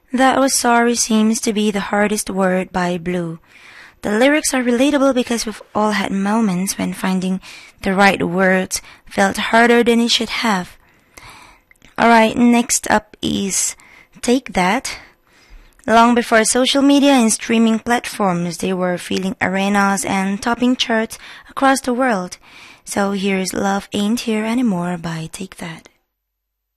That was sorry seems to be the hardest word by Blue. The lyrics are relatable because we've all had moments when finding the right words felt harder than it should have. Alright, next up is Take That. Long before social media and streaming platforms, they were filling arenas and topping charts across the world. So here's Love Ain't Here Anymore by Take That.